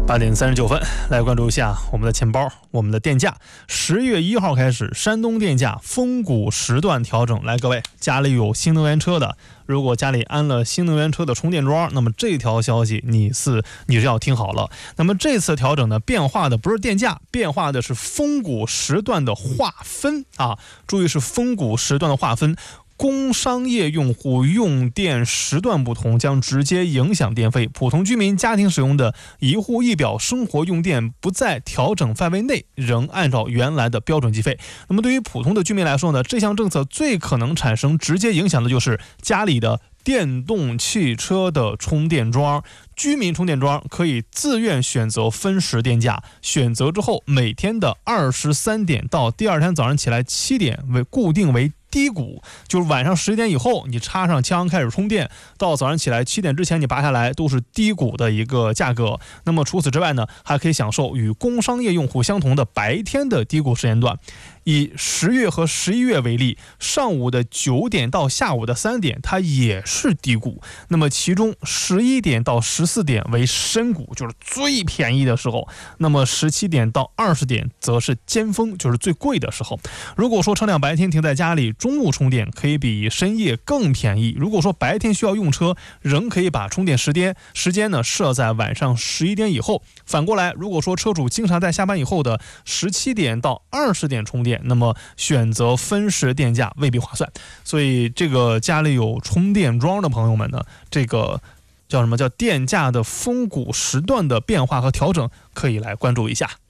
8点39分，来关注一下我们的钱包，我们的电价。10月1号开始，山东电价峰谷时段调整。来，各位家里有新能源车的，如果家里安了新能源车的充电桩，那么这条消息你是要听好了。那么这次调整呢，变化的不是电价，变化的是峰谷时段的划分啊！注意是峰谷时段的划分。工商业用户用电时段不同，将直接影响电费。普通居民家庭使用的一户一表生活用电不在调整范围内，仍按照原来的标准计费。那么对于普通的居民来说呢，这项政策最可能产生直接影响的就是家里的电动汽车的充电桩。居民充电桩可以自愿选择分时电价，选择之后每天的23点到第二天早上起来7点固定为低谷，就是晚上10点以后你插上枪开始充电，到早上起来7点之前你拔下来都是低谷的一个价格。那么除此之外呢，还可以享受与工商业用户相同的白天的低谷时间段。以10月和11月为例，上午的9点到下午的3点它也是低谷，那么其中11点到14点为深谷，就是最便宜的时候，那么17点到20点则是尖峰，就是最贵的时候。如果说车辆白天停在家里，中午充电可以比深夜更便宜。如果说白天需要用车，仍可以把充电时间呢设在晚上11点以后。反过来，如果说车主经常在下班以后的17点到20点充电，那么选择分时电价未必划算。所以这个家里有充电桩的朋友们呢，这个叫电价的峰谷时段的变化和调整，可以来关注一下。